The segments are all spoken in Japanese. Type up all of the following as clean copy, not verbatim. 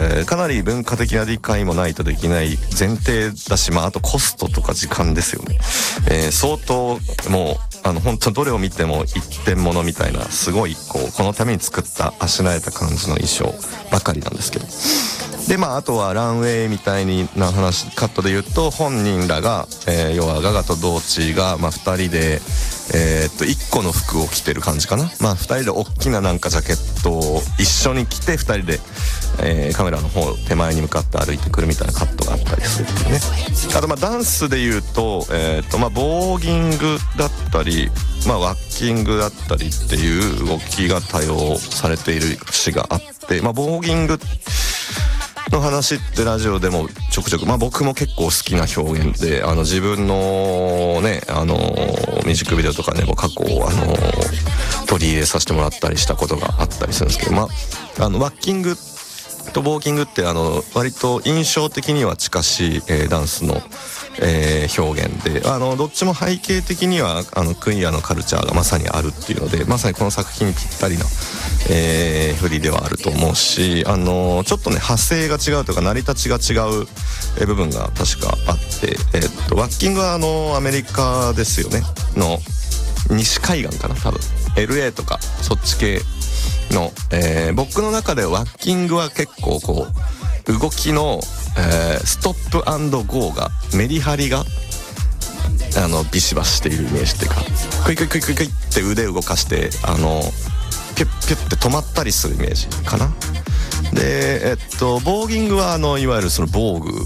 かなり文化的な理解もないとできない前提だし、あとコストとか時間ですよね。相当もう本当どれを見ても一点物みたいな、すごいこのために作ったあしなえた感じの衣装ばかりなんですけど。であとはランウェイみたいな話、カットで言うと本人らが、要はガガとドーチーが、2人で1個の服を着てる感じかな。2人で大きななんかジャケットを一緒に着て2人で、カメラの方手前に向かって歩いてくるみたいなカットがあったりするっていうね。あとダンスで言うと、ボーギングだったり、ワッキングだったりっていう動きが多用されている節があって、ボーギングの話ってラジオでもちょくちょく、僕も結構好きな表現で、自分のねミュージックビデオとかねも過去取り入れさせてもらったりしたことがあったりするんですけど、ワッキングとボーキングって割と印象的には近しい、ダンスの、表現で、どっちも背景的にはクイアのカルチャーがまさにあるっていうので、まさにこの作品にぴったりな、振りではあると思うし、ちょっとね派生が違うというか成り立ちが違う、部分が確かあって、ワッキングはアメリカですよねの西海岸かな、多分 LA とかそっち系の、僕の中でワッキングは結構動きの、ストップ&ゴーがメリハリがビシバシしているイメージっていうか、クイクイクイクイクイって腕動かしてピュッピュッって止まったりするイメージかな。でボーギングはいわゆるその防具、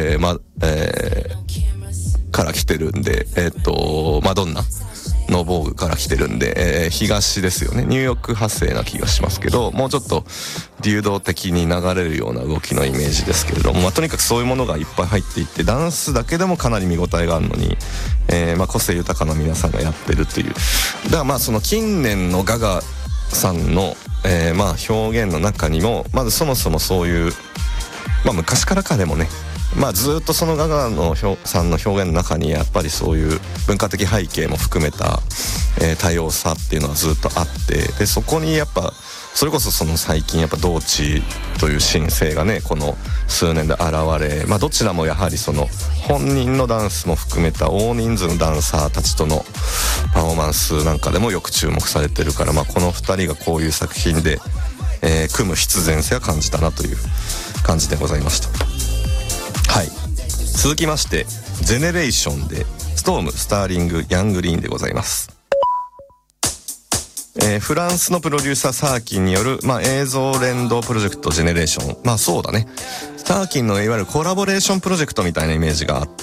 から来てるんで、マドンナの防具から来てるんで、東ですよね。ニューヨーク派生な気がしますけど、もうちょっと流動的に流れるような動きのイメージですけれども、とにかくそういうものがいっぱい入っていって、ダンスだけでもかなり見応えがあるのに、個性豊かな皆さんがやってるっていう。だからその近年のガガさんの、表現の中にもまずそもそもそういう、昔からかでもね、ずっとそのガガのさんの表現の中にやっぱりそういう文化的背景も含めた、多様さっていうのはずっとあって、でそこにやっぱそれこそその最近やっぱドーチという新星がねこの数年で現れ、どちらもやはりその本人のダンスも含めた大人数のダンサーたちとのパフォーマンスなんかでもよく注目されてるから、この2人がこういう作品で、組む必然性を感じたなという感じでございました。はい、続きましてジェネレーションでストームスターリングヤングリーンでございます。フランスのプロデューサーサーキンによる、映像連動プロジェクトジェネレーション、そうだね、サーキンのいわゆるコラボレーションプロジェクトみたいなイメージがあって、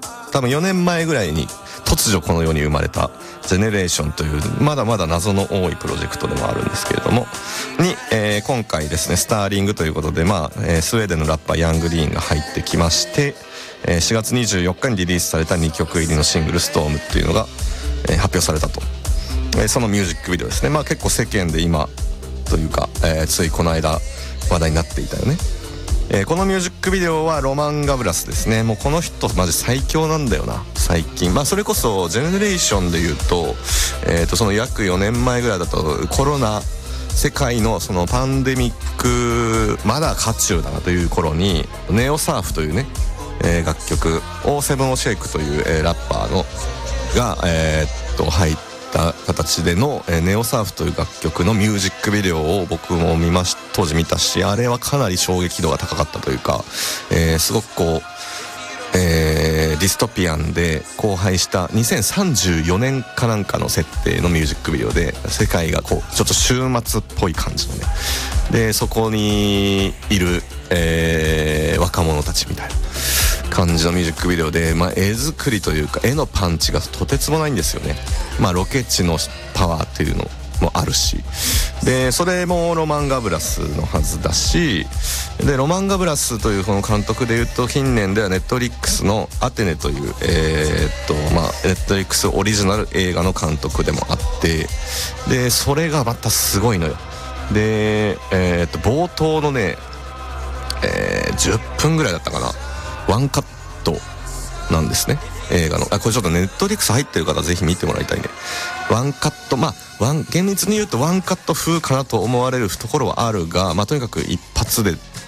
多分4年前ぐらいに突如この世に生まれたジェネレーションというまだまだ謎の多いプロジェクトでもあるんですけれどもに、今回ですねスターリングということで、スウェーデンのラッパーヤングリーンが入ってきまして、4月24日にリリースされた2曲入りのシングルストームっていうのが、発表されたと。そのミュージックビデオですね。結構世間で今というか、ついこの間話題になっていたよね。このミュージックビデオはロマン・ガブラスですね。もうこの人マジ最強なんだよな最近。それこそジェネレーションでいうと、その約4年前ぐらいだとコロナ世界のそのパンデミックまだ渦中だなという頃にネオサーフというね、楽曲をセブンオシェイクという、ラッパーのが、入った形での、ネオサーフという楽曲のミュージックビデオを僕も当時見たし、あれはかなり衝撃度が高かったというか、すごくディストピアンで荒廃した2034年かなんかの設定のミュージックビデオで、世界がちょっと週末っぽい感じのね、でそこにいる、若者たちみたいな感じのミュージックビデオで、絵作りというか絵のパンチがとてつもないんですよね。ロケ地のパワーっていうのもあるし、でそれもロマン・ガブラスのはずだし、でロマン・ガブラスというこの監督でいうと近年ではネットリックスのアテネというネットリックスオリジナル映画の監督でもあって、でそれがまたすごいのよ。で冒頭のね、10分ぐらいだったかな、ワンカットなんですね映画の。これちょっとネットリックス入ってる方ぜひ見てもらいたいね。ワンカット、厳密に言うとワンカット風かなと思われるところはあるが、とにかく一発で